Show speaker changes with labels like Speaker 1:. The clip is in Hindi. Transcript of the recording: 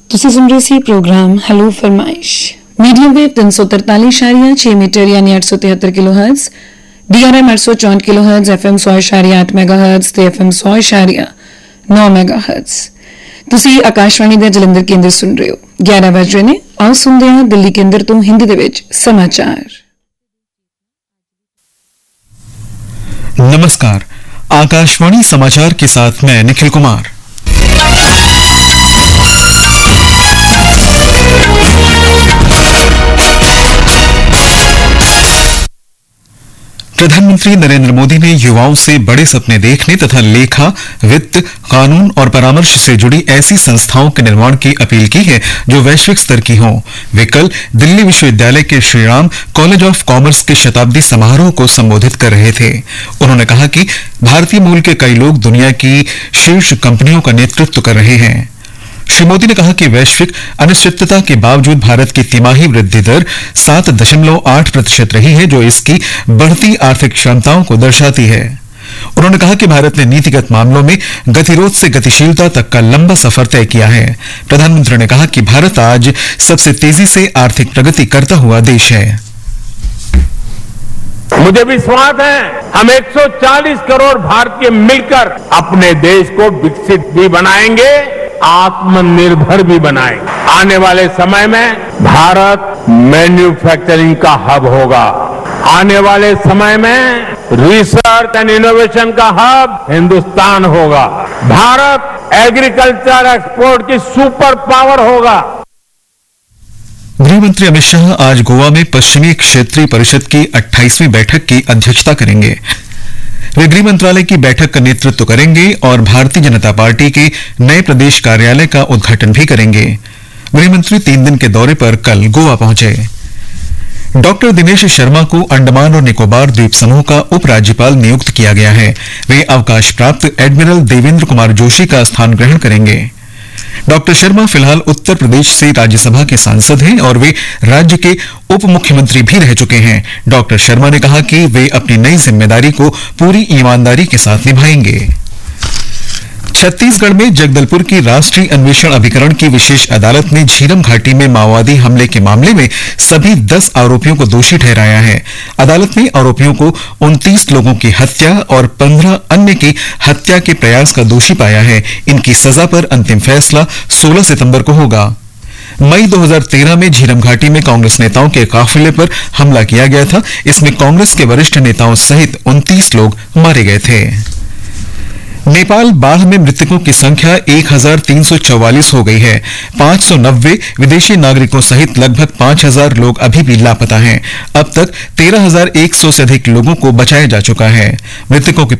Speaker 1: ਤੁਸੀਂ ਸੁਣ ਰਹੇ ਸੀ programme hello ਫਰਮਾਇਸ਼ medium wave 343.6 metre यानी 873 kilohertz DRM 864 kilohertz FM 100.8 megahertz ਤੇ FM 100.9 मेगाहर्ट्ज ਤੁਸੀਂ ਆਕਾਸ਼ਵਾਣੀ ਦੇ ਜਲੰਧਰ ਕੇਂਦਰ ਸੁਣ ਰਹੇ ਹੋ 11 ਵਜ ਰਹੇ ਨੇ ਆਓ ਸੁਣਦੇ ਹਾਂ ਦਿੱਲੀ ਕੇਂਦਰ ਤੋਂ ਹਿੰਦੀ ਦੇ ਵਿੱਚ समाचार।
Speaker 2: नमस्कार, आकाशवाणी समाचार के साथ मैं निखिल कुमार। प्रधानमंत्री नरेंद्र मोदी ने युवाओं से बड़े सपने देखने तथा लेखा, वित्त, कानून और परामर्श से जुड़ी ऐसी संस्थाओं के निर्माण की अपील की है जो वैश्विक स्तर की हों। वे कल दिल्ली विश्वविद्यालय के श्रीराम कॉलेज ऑफ कॉमर्स के शताब्दी समारोह को संबोधित कर रहे थे। उन्होंने कहा कि भारतीय मूल के कई लोग दुनिया की शीर्ष कंपनियों का नेतृत्व कर रहे हैं। श्री मोदी ने कहा कि वैश्विक अनिश्चितता के बावजूद भारत की तिमाही वृद्धि दर 7.8% रही है, जो इसकी बढ़ती आर्थिक क्षमताओं को दर्शाती है। उन्होंने कहा कि भारत ने नीतिगत मामलों में गतिरोध से गतिशीलता तक का लंबा सफर तय किया है। प्रधानमंत्री ने कहा कि भारत आज सबसे तेजी से आर्थिक प्रगति करता हुआ देश है।
Speaker 3: मुझे विश्वास है हम 140 करोड़ भारतीय मिलकर अपने देश को विकसित भी बनाएंगे, आत्मनिर्भर भी बनाएंगे। आने वाले समय में भारत मैन्युफैक्चरिंग का हब होगा। आने वाले समय में रिसर्च एंड इनोवेशन का हब हिंदुस्तान होगा। भारत एग्रीकल्चर एक्सपोर्ट की सुपर पावर होगा।
Speaker 2: गृहमंत्री अमित शाह आज गोवा में पश्चिमी क्षेत्रीय परिषद की 28वीं बैठक की अध्यक्षता करेंगे। वे गृह मंत्रालय की बैठक का नेतृत्व करेंगे और भारतीय जनता पार्टी के नए प्रदेश कार्यालय का उद्घाटन भी करेंगे। गृहमंत्री 3 दिन के दौरे पर कल गोवा पहुंचे। डॉक्टर दिनेश शर्मा को अंडमान और निकोबार द्वीप समूह का उपराज्यपाल नियुक्त किया गया है। वे अवकाश प्राप्त एडमिरल देवेंद्र कुमार जोशी का स्थान ग्रहण करेंगे। डॉक्टर शर्मा फिलहाल उत्तर प्रदेश से राज्यसभा के सांसद हैं और वे राज्य के उप मुख्यमंत्री भी रह चुके हैं। डॉक्टर शर्मा ने कहा कि वे अपनी नई जिम्मेदारी को पूरी ईमानदारी के साथ निभाएंगे। छत्तीसगढ़ में जगदलपुर की राष्ट्रीय अन्वेषण अभिकरण की विशेष अदालत ने झीरम घाटी में माओवादी हमले के मामले में सभी 10 आरोपियों को दोषी ठहराया है। अदालत ने आरोपियों को 29 लोगों की हत्या और 15 अन्य की हत्या के प्रयास का दोषी पाया है। इनकी सजा पर अंतिम फैसला 16 सितंबर को होगा। मई 2013 में झीरम घाटी में कांग्रेस नेताओं के काफिले पर हमला किया गया था। इसमें कांग्रेस के वरिष्ठ नेताओं सहित 29 लोग मारे गए थे। नेपाल बाढ़ में मृतकों की संख्या 1344 हो गई है। 590 विदेशी नागरिकों सहित लगभग 5000 लोग अभी भी लापता हैं। अब तक 13100 से अधिक लोगों को बचाया जा चुका है। मृतकों की